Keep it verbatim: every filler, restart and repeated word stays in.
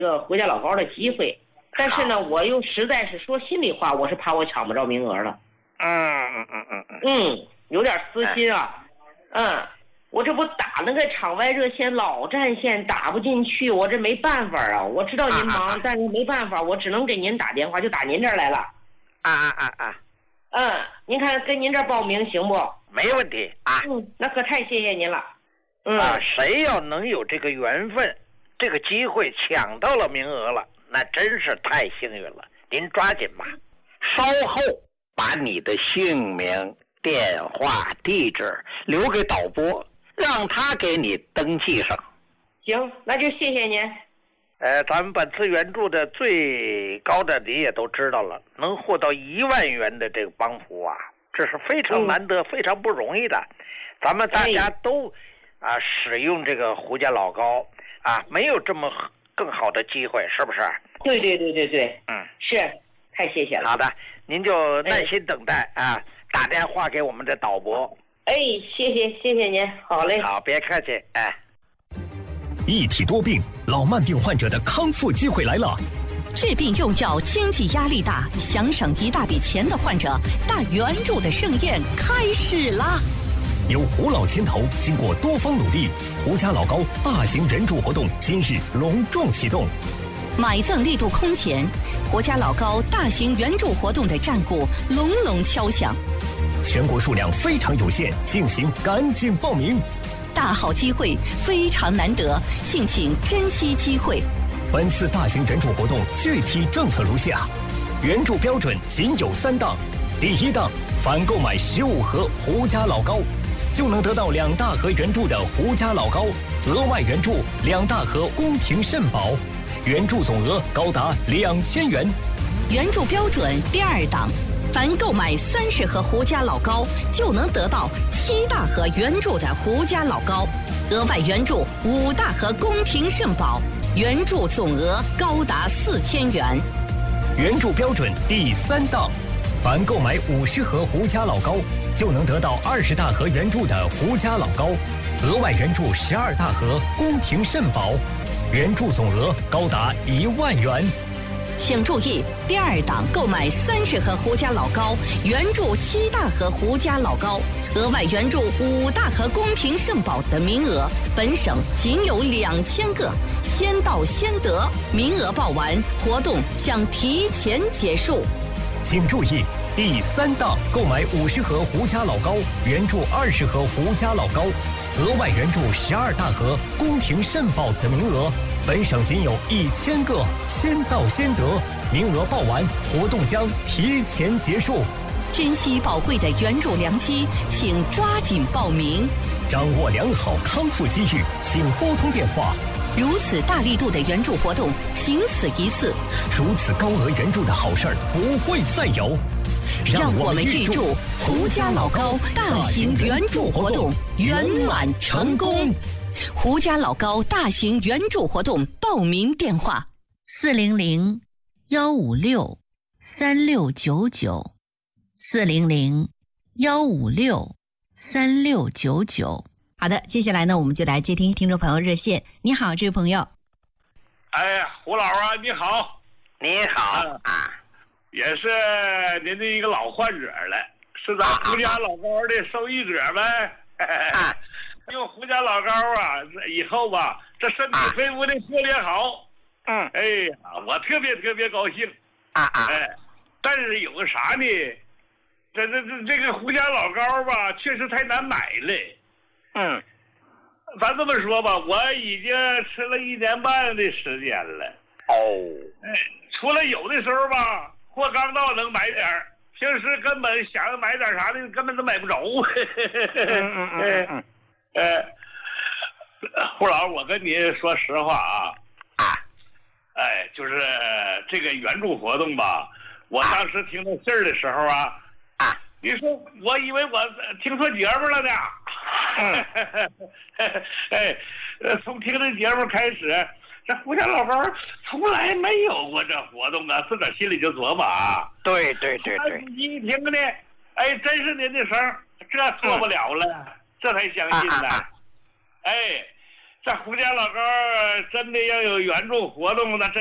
个胡家老高的机会，但是呢，我又实在是说心里话，我是怕我抢不着名额了。 嗯嗯嗯嗯嗯， 嗯，有点私心啊。嗯，我这不打那个场外热线老占线打不进去，我这没办法啊。我知道您忙，啊啊啊但是没办法，我只能给您打电话，就打您这儿来了。 啊啊啊啊！ 嗯，您看跟您这儿报名行不？ 没问题啊。 嗯，那可太谢谢您了。嗯啊，谁要能有这个缘分，这个机会抢到了名额了，那真是太幸运了。您抓紧吧。稍后把你的姓名、电话、地址留给导播，让他给你登记上。 行，那就谢谢您。 呃，咱们本次援助的最高的你也都知道了，能获到一万元的这个帮扶啊，这是非常难得、嗯、非常不容易的。咱们大家都啊使用这个胡家老高啊，没有这么更好的机会，是不是？ 对对对对对， 嗯， 是，太谢谢了。 好的，您就耐心等待、哎、啊，打电话给我们的导播。 哎，谢谢谢谢您，好嘞。 好，别客气，哎。 一体多病，老慢病患者的康复机会来了。 治病用药，经济压力大，想省一大笔钱的患者，大援助的盛宴开始啦！ 由胡老牵头，经过多方努力，胡家老高大型援助活动今日隆重启动。 买赠力度空前，胡家老高大型援助活动的战鼓隆隆敲响。 全国数量非常有限，敬请赶紧报名。 大好机会非常难得，敬请珍惜机会。 本次大型援助活动具体政策如下：援助标准仅有三档。第一档，反购买十五盒胡家老高，就能得到两大盒援助的胡家老高，额外援助两大盒宫廷肾宝，援助总额高达两千元。 援助标准第二档。凡购买三十盒胡家老高，就能得到七大盒援助的胡家老高，额外援助五大盒宫廷肾宝，援助总额高达四千元。 援助标准第三档，凡购买五十盒胡家老高，就能得到二十大盒援助的胡家老高，额外援助十二大盒宫廷肾宝，援助总额高达一万元。 请注意，第二档购买三十盒胡家老高，援助七大盒胡家老高，额外援助五大盒宫廷肾宝的名额，本省仅有两千个，先到先得，名额报完，活动将提前结束。 请注意，第三档购买五十盒胡家老高，援助二十盒胡家老高，额外援助十二大盒宫廷肾宝的名额。本省仅有一千个，先到先得，名额报完，活动将提前结束。 珍惜宝贵的援助良机，请抓紧报名。 掌握良好康复机遇，请拨通电话。 如此大力度的援助活动，仅此一次。 如此高额援助的好事儿不会再有。 让我们预祝胡家老高大型援助活动圆满成功。胡家老高大型援助活动报名电话： 四零零幺五六三六九九，四零零幺五六三六九九。好的，接下来呢，我们就来接听听众朋友热线。你好，这位朋友。 哎，胡老啊，你好。 你好啊， 也是您的一个老患者了，是咱胡家老高的受益者呗。啊用胡家老高啊，以后吧，这身体恢复的特别好。 嗯， 哎呀，我特别特别高兴。 啊啊， 哎，但是有个啥呢？这这这这个胡家老高吧，确实太难买了。 嗯， 咱这么说吧，我已经吃了一年半的时间了。 哦， 哎，除了有的时候吧，货刚到能买点儿，平时根本想买点啥的，根本都买不着。 嗯嗯嗯嗯。 呃，胡老，我跟你说实话啊， 啊， 哎，就是这个援助活动吧，我当时听到信儿的时候啊， 啊， 你说我以为我听错节目了呢， 嗯， 哎，呃，从听这节目开始，这胡家老高从来没有过这活动啊，自个儿心里就琢磨啊， 对对对对， 一听呢，哎，真是您的声，这错不了了。嗯，这才相信呢，啊啊啊哎， 这胡家老高真的要有援助活动，那真